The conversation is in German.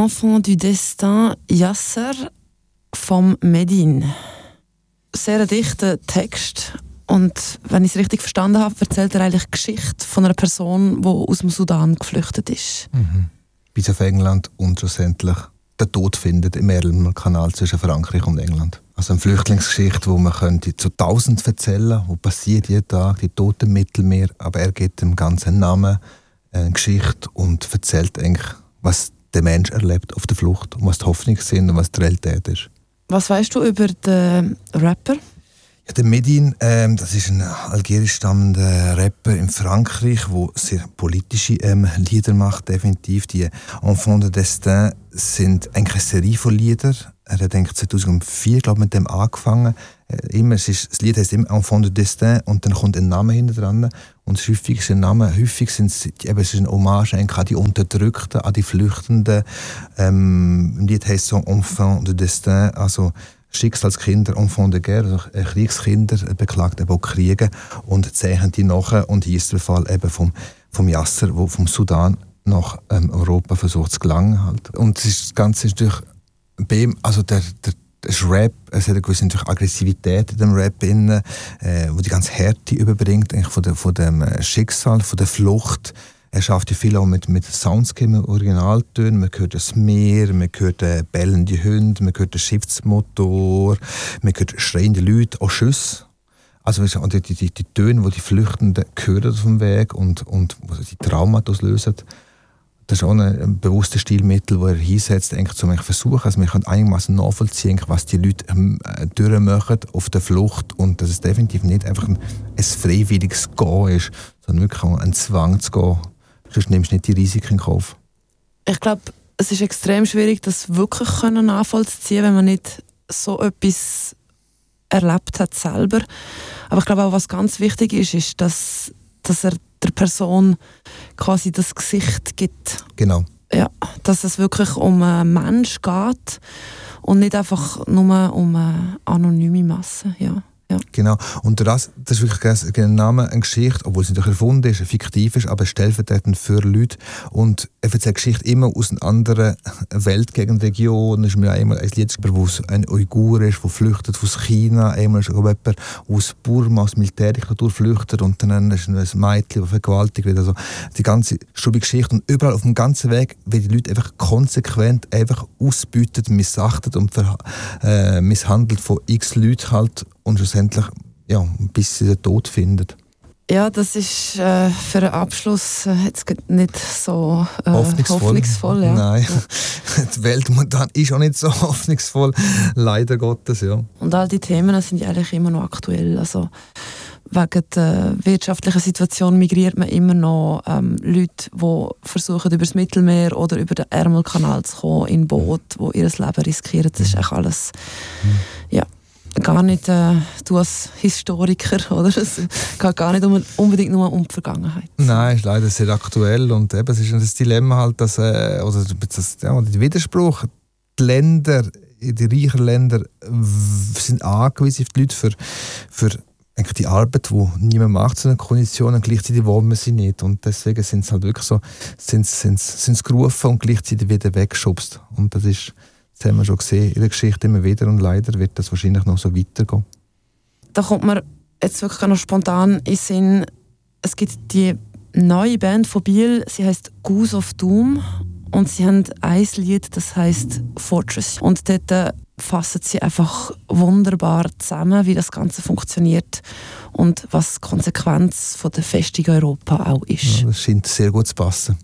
Enfant du Destin, Yasser vom Medin. Sehr ein dichter Text. Und wenn ich es richtig verstanden habe, erzählt er eigentlich die Geschichte von einer Person, die aus dem Sudan geflüchtet ist. Bis auf England und schlussendlich den Tod findet im Ärmelkanal zwischen Frankreich und England. Also eine Flüchtlingsgeschichte, die man könnte zu 1000 erzählen, die passiert jeden Tag, die Toten im Mittelmeer, aber er gibt dem ganzen Namen, eine Geschichte und erzählt eigentlich, was der Mensch erlebt auf der Flucht und was die Hoffnung sind und was die Realität ist. Was weißt du über den Rapper? Ja, der Medin, das ist ein algerisch stammender Rapper in Frankreich, der sehr politische Lieder macht, definitiv. Die Enfant du Destin sind eigentlich eine Serie von Liedern. Er hat 2004, glaube ich, mit dem angefangen. Das Lied heisst immer Enfant du Destin und dann kommt ein Name hinten dran. Und häufig ist es eine Hommage an die Unterdrückten, an die Flüchtenden. Ein Lied heisst so Enfant du Destin, also Schicksalskinder, Enfant de Guerre, also Kriegskinder, beklagt eben auch Kriege und zeichnen die nach. Und hier ist der Fall eben vom Yasser, der vom Sudan nach Europa versucht zu gelangen. Halt. Und das Ganze ist natürlich bei ihm, also der Rap, es hat eine gewisse Aggressivität in dem Rap, wo die ganze Härte überbringt, eigentlich von dem Schicksal, von der Flucht. Er schafft ja viel auch mit Soundscape, Originaltönen. Man hört das Meer, man hört bellende Hunde, man hört den Schiffsmotor, man hört schreiende Leute, auch Schüsse. Also die Töne, die die Flüchtenden hören auf dem Weg und die Traumata auslösen. Das ist auch ein bewusstes Stilmittel, das er hinsetzt, um versuchen, also man kann einigermaßen nachvollziehen, was die Leute durchmachen auf der Flucht und dass es definitiv nicht einfach ein freiwilliges Gehen ist, sondern wirklich auch ein Zwang zu gehen. Sonst nimmst du nicht die Risiken in Kauf. Ich glaube, es ist extrem schwierig, das wirklich nachvollziehen, wenn man nicht so etwas erlebt hat selber. Aber ich glaube auch, was ganz wichtig ist, dass er der Person quasi das Gesicht gibt. Genau. Ja, dass es wirklich um einen Mensch geht und nicht einfach nur um eine anonyme Masse. Ja. Genau. Und das ist wirklich ein Name, eine Geschichte, obwohl es natürlich erfunden ist, fiktiv ist, aber stellvertretend für Leute. Und er erzählt Geschichte immer aus einer anderen Weltgegenregion. Es ist mir einmal ein Lied, wo es ein Uigur ist, der flüchtet aus China. Einmal ist jemand, der aus Burma, aus Militärdiktatur flüchtet. Und dann ist ein Mädchen, das vergewaltigt wird. Also die ganze strubige Geschichte. Und überall auf dem ganzen Weg werden die Leute einfach konsequent einfach ausbeutet, missachtet und misshandelt von x Leuten halt. Und schlussendlich, bis sie den Tod finden. Ja, das ist für einen Abschluss jetzt nicht so hoffnungsvoll. Ja. Nein, die Welt momentan ist auch nicht so hoffnungsvoll, leider Gottes. Ja. Und all die Themen sind ja eigentlich immer noch aktuell. Also, wegen der wirtschaftlichen Situation migriert man immer noch Leute, die versuchen, über das Mittelmeer oder über den Ärmelkanal zu kommen, in Boot, die ihr Leben riskieren. Das ist eigentlich alles... Ja. Gar nicht, du als Historiker, oder? Es geht gar nicht unbedingt nur um die Vergangenheit. Nein, es ist leider sehr aktuell und eben, es ist das Dilemma halt, dass, der Widerspruch, die Länder, die reichen Länder sind angewiesen auf die Leute für eigentlich die Arbeit, die niemand macht zu einer Kondition und gleichzeitig wollen wir sie nicht und deswegen sind es halt wirklich so, sind gerufen und gleichzeitig wieder weggeschubst und das haben wir schon gesehen in der Geschichte immer wieder und leider wird das wahrscheinlich noch so weitergehen. Da kommt mir jetzt wirklich noch spontan in den Sinn, es gibt die neue Band von Biel, sie heisst Goose of Doom und sie haben ein Lied, das heisst Fortress. Und dort fassen sie einfach wunderbar zusammen, wie das Ganze funktioniert und was die Konsequenz von der Festung Europa auch ist. Ja, das scheint sehr gut zu passen.